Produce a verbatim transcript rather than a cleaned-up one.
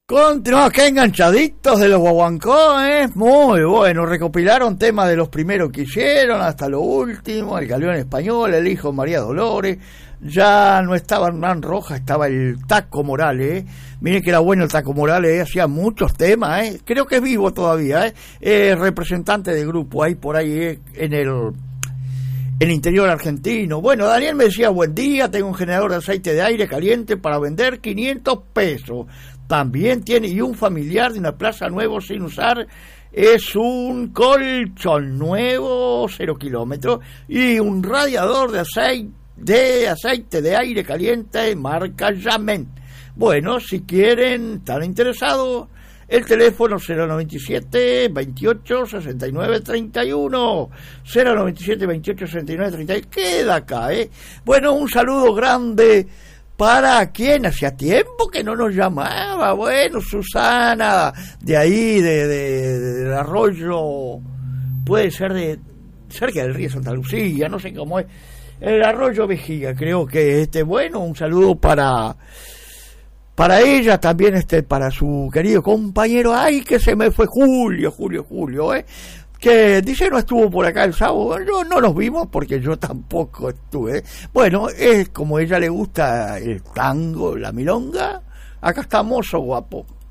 Continuamos acá enganchaditos de los guaguancó, ¿eh? Muy bueno, recopilaron temas de los primeros que hicieron hasta lo último, el Galeón Español, el hijo de María Dolores, ya no estaba Hernán Rojas, estaba el Taco Morales, ¿eh? Miren que era bueno el Taco Morales, ¿eh? Hacía muchos temas, ¿eh? Creo que es vivo todavía, ¿eh? Eh, representante del grupo ahí por ahí, ¿eh? en el... el interior argentino. Bueno, Daniel me decía, buen día, tengo un generador de aceite de aire caliente para vender quinientos pesos. También tiene, y un familiar de una plaza nuevo sin usar, es un colchón nuevo, cero kilómetros, y un radiador de aceite, de aceite de aire caliente, marca Yamen. Bueno, si quieren, están interesados, el teléfono cero noventa y siete, veintiocho, sesenta y nueve, treinta y uno, cero noventa y siete, veintiocho, sesenta y nueve, treinta y uno, queda acá, ¿eh? Bueno, un saludo grande para quien hacía tiempo que no nos llamaba, bueno, Susana, de ahí, de, de, de, del arroyo, puede ser de, cerca del río Santa Lucía, no sé cómo es, el arroyo Vejiga, creo que, este, bueno, un saludo para... para ella, también este, para su querido compañero, ay, que se me fue Julio, Julio, Julio, eh, que dice no estuvo por acá el sábado, no, no nos vimos porque yo tampoco estuve. Bueno, es como a ella le gusta el tango, la milonga, acá está Mozo Guapo.